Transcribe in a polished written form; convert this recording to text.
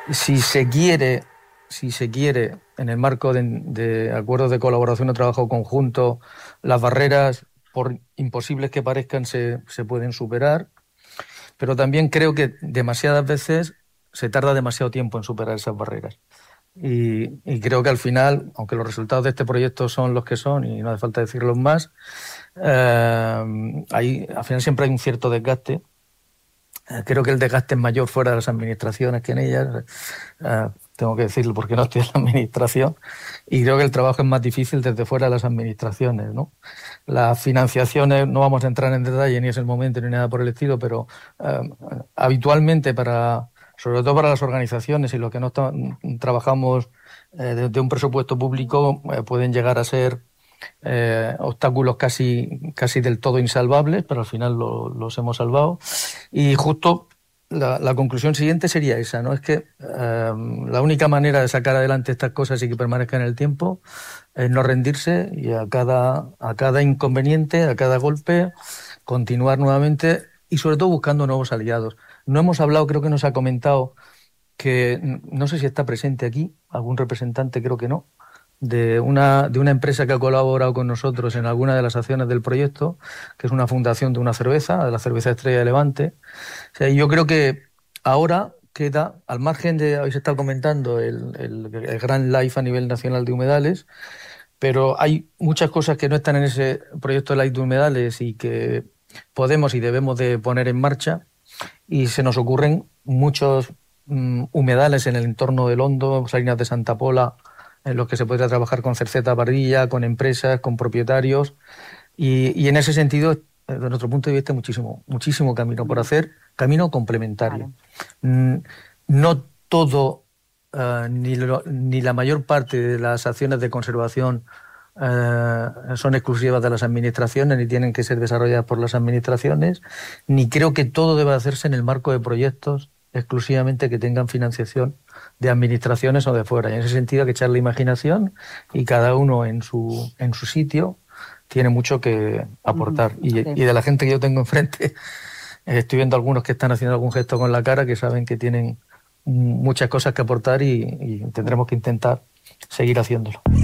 Si se quiere, si se quiere, en el marco de acuerdos de colaboración o trabajo conjunto, las barreras, por imposibles que parezcan, se pueden superar, pero también creo que demasiadas veces se tarda demasiado tiempo en superar esas barreras. Y creo que al final, aunque los resultados de este proyecto son los que son, y no hace falta decirlos más, al final siempre hay un cierto desgaste. Creo que el desgaste es mayor fuera de las administraciones que en ellas. Tengo que decirlo porque no estoy en la administración. Y creo que el trabajo es más difícil desde fuera de las administraciones, ¿no? Las financiaciones, no vamos a entrar en detalle, ni es el momento ni nada por el estilo, pero habitualmente sobre todo para las organizaciones y los que no trabajamos de un presupuesto público, pueden llegar a ser obstáculos casi del todo insalvables, pero al final los hemos salvado. Y justo la conclusión siguiente sería esa, ¿no? Es que la única manera de sacar adelante estas cosas y que permanezcan en el tiempo es no rendirse y a cada inconveniente, a cada golpe, continuar nuevamente y sobre todo buscando nuevos aliados. No hemos hablado, creo que nos ha comentado que, no sé si está presente aquí, algún representante, creo que no, de una empresa que ha colaborado con nosotros en alguna de las acciones del proyecto, que es una fundación de una cerveza, de la cerveza Estrella de Levante. O sea, yo creo que ahora queda, al margen de, habéis estado comentando, el Gran Life a nivel nacional de humedales, pero hay muchas cosas que no están en ese proyecto de Life de humedales y que podemos y debemos de poner en marcha, y se nos ocurren muchos humedales en el entorno del Hondo, Salinas de Santa Pola, en los que se podría trabajar con cerceta parrilla, con empresas, con propietarios, y en ese sentido, desde nuestro punto de vista, muchísimo camino por hacer, camino complementario. Claro. No todo, ni la mayor parte de las acciones de conservación son exclusivas de las administraciones, ni tienen que ser desarrolladas por las administraciones, ni creo que todo deba hacerse en el marco de proyectos exclusivamente que tengan financiación de administraciones o de fuera. Y en ese sentido hay que echar la imaginación, y cada uno en su sitio tiene mucho que aportar. Y de la gente que yo tengo enfrente, estoy viendo algunos que están haciendo algún gesto con la cara, que saben que tienen muchas cosas que aportar, y tendremos que intentar seguir haciéndolo.